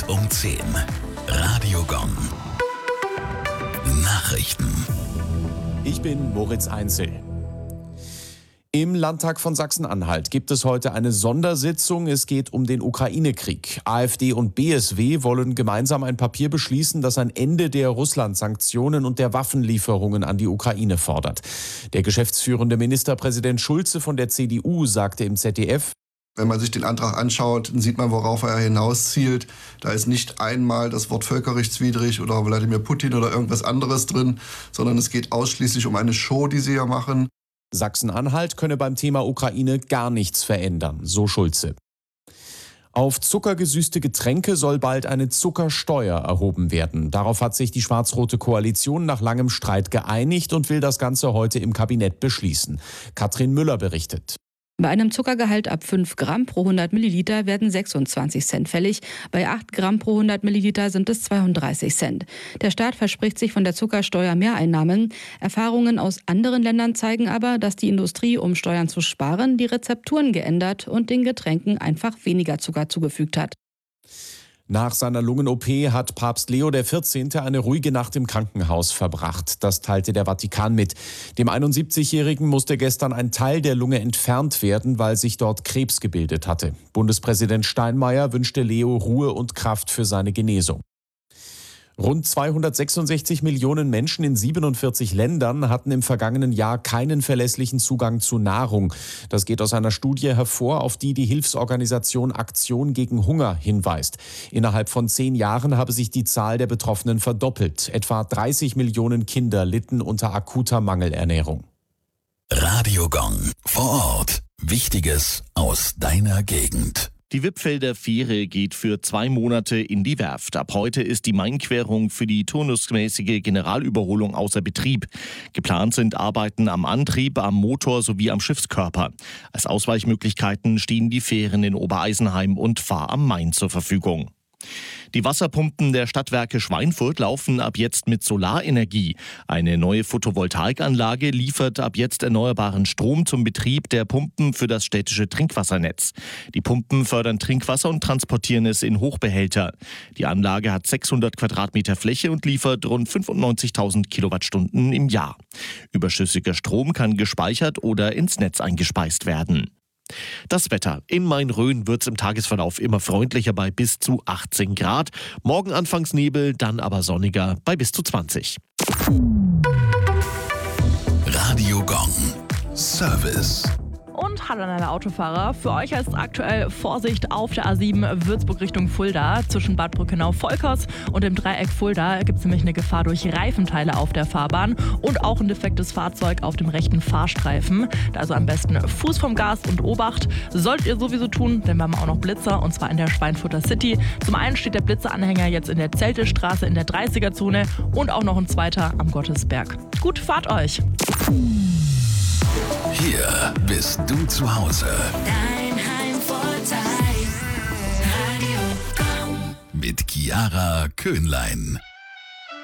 um 10. Radio Gong. Nachrichten. Ich bin Moritz Einzel. Im Landtag von Sachsen-Anhalt gibt es heute eine Sondersitzung. Es geht um den Ukraine-Krieg. AfD und BSW wollen gemeinsam ein Papier beschließen, das ein Ende der Russland-Sanktionen und der Waffenlieferungen an die Ukraine fordert. Der geschäftsführende Ministerpräsident Schulze von der CDU sagte im ZDF: Wenn man sich den Antrag anschaut, dann sieht man, worauf er hinauszielt. Da ist nicht einmal das Wort völkerrechtswidrig oder Wladimir Putin oder irgendwas anderes drin, sondern es geht ausschließlich um eine Show, die sie hier machen. Sachsen-Anhalt könne beim Thema Ukraine gar nichts verändern, so Schulze. Auf zuckergesüßte Getränke soll bald eine Zuckersteuer erhoben werden. Darauf hat sich die schwarz-rote Koalition nach langem Streit geeinigt und will das Ganze heute im Kabinett beschließen. Katrin Müller berichtet. Bei einem Zuckergehalt ab 5 Gramm pro 100 Milliliter werden 26 Cent fällig. Bei 8 Gramm pro 100 Milliliter sind es 32 Cent. Der Staat verspricht sich von der Zuckersteuer Mehreinnahmen. Erfahrungen aus anderen Ländern zeigen aber, dass die Industrie, um Steuern zu sparen, die Rezepturen geändert und den Getränken einfach weniger Zucker zugefügt hat. Nach seiner Lungen-OP hat Papst Leo XIV. Eine ruhige Nacht im Krankenhaus verbracht. Das teilte der Vatikan mit. Dem 71-Jährigen musste gestern ein Teil der Lunge entfernt werden, weil sich dort Krebs gebildet hatte. Bundespräsident Steinmeier wünschte Leo Ruhe und Kraft für seine Genesung. Rund 266 Millionen Menschen in 47 Ländern hatten im vergangenen Jahr keinen verlässlichen Zugang zu Nahrung. Das geht aus einer Studie hervor, auf die die Hilfsorganisation Aktion gegen Hunger hinweist. Innerhalb von 10 Jahren habe sich die Zahl der Betroffenen verdoppelt. Etwa 30 Millionen Kinder litten unter akuter Mangelernährung. Radio Gong. Vor Ort. Wichtiges aus deiner Gegend. Die Wippfelder Fähre geht für 2 Monate in die Werft. Ab heute ist die Mainquerung für die turnusmäßige Generalüberholung außer Betrieb. Geplant sind Arbeiten am Antrieb, am Motor sowie am Schiffskörper. Als Ausweichmöglichkeiten stehen die Fähren in Obereisenheim und Fahr am Main zur Verfügung. Die Wasserpumpen der Stadtwerke Schweinfurt laufen ab jetzt mit Solarenergie. Eine neue Photovoltaikanlage liefert ab jetzt erneuerbaren Strom zum Betrieb der Pumpen für das städtische Trinkwassernetz. Die Pumpen fördern Trinkwasser und transportieren es in Hochbehälter. Die Anlage hat 600 Quadratmeter Fläche und liefert rund 95.000 Kilowattstunden im Jahr. Überschüssiger Strom kann gespeichert oder ins Netz eingespeist werden. Das Wetter. In Main-Rhön wird es im Tagesverlauf immer freundlicher bei bis zu 18 Grad. Morgen anfangs Nebel, dann aber sonniger bei bis zu 20. Radio Gong. Service. Und hallo an alle Autofahrer. Für euch heißt aktuell Vorsicht auf der A7 Würzburg Richtung Fulda. Zwischen Bad Brückenau-Volkers und dem Dreieck Fulda gibt es nämlich eine Gefahr durch Reifenteile auf der Fahrbahn und auch ein defektes Fahrzeug auf dem rechten Fahrstreifen. Da also am besten Fuß vom Gas und Obacht. Solltet ihr sowieso tun, denn wir haben auch noch Blitzer und zwar in der Schweinfurter City. Zum einen steht der Blitzeranhänger jetzt in der Zeltestraße in der 30er-Zone und auch noch ein zweiter am Gottesberg. Gut, fahrt euch! Hier bist du zu Hause. Dein Heimvorteil. Radio Gong. Mit Chiara Köhnlein.